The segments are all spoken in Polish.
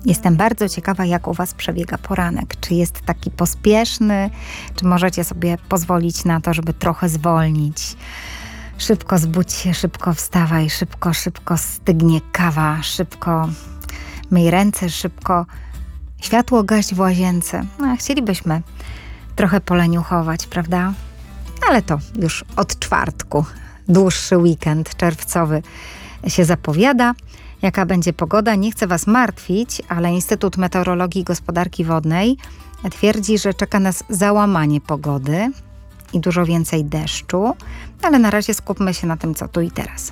Jestem bardzo ciekawa, jak u Was przebiega poranek. Czy jest taki pospieszny, czy możecie sobie pozwolić na to, żeby trochę zwolnić. Szybko zbudź się, szybko wstawaj, szybko stygnie kawa, szybko myj ręce, szybko światło gaś w łazience. Chcielibyśmy trochę poleniuchować, prawda? Ale to już od czwartku. Dłuższy weekend czerwcowy się zapowiada. Jaka będzie pogoda? Nie chcę Was martwić, ale Instytut Meteorologii i Gospodarki Wodnej twierdzi, że czeka nas załamanie pogody i dużo więcej deszczu, ale na razie skupmy się na tym, co tu i teraz.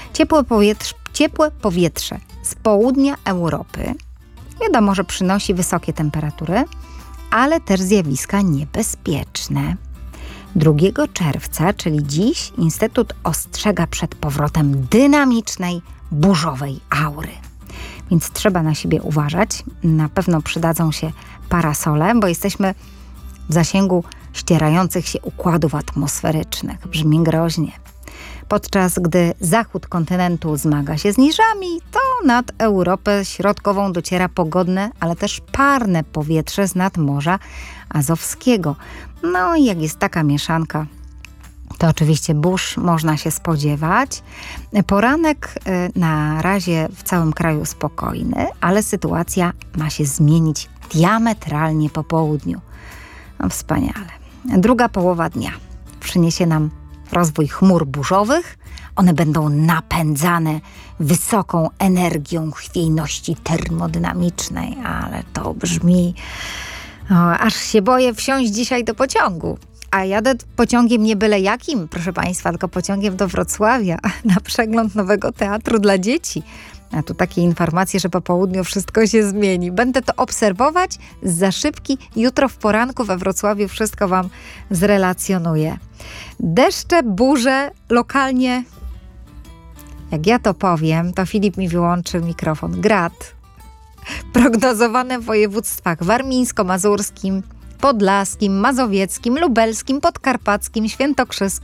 Ciepłe powietrze z południa Europy, wiadomo, że przynosi wysokie temperatury, ale też zjawiska niebezpieczne. 2 czerwca, czyli dziś, Instytut ostrzega przed powrotem dynamicznej, burzowej aury. Więc trzeba na siebie uważać. Na pewno przydadzą się parasole, bo jesteśmy w zasięgu ścierających się układów atmosferycznych. Brzmi groźnie. Podczas gdy zachód kontynentu zmaga się z niżami, to nad Europę Środkową dociera pogodne, ale też parne powietrze z nad Morza Azowskiego. No i jak jest taka mieszanka, to oczywiście burz można się spodziewać. Poranek na razie w całym kraju spokojny, ale sytuacja ma się zmienić diametralnie po południu. No wspaniale. Druga połowa dnia przyniesie nam rozwój chmur burzowych. One będą napędzane wysoką energią chwiejności termodynamicznej, ale to brzmi... aż się boję wsiąść dzisiaj do pociągu. A jadę pociągiem nie byle jakim, proszę Państwa, tylko pociągiem do Wrocławia na przegląd nowego teatru dla dzieci. A tu takie informacje, że po południu wszystko się zmieni. Będę to obserwować zza szybki. Jutro w poranku we Wrocławiu wszystko Wam zrelacjonuję. Deszcze, burze, lokalnie, jak ja to powiem, to Filip mi wyłączy mikrofon. Grad. Prognozowane w województwach warmińsko-mazurskim, podlaskim, mazowieckim, lubelskim, podkarpackim, świętokrzyskim,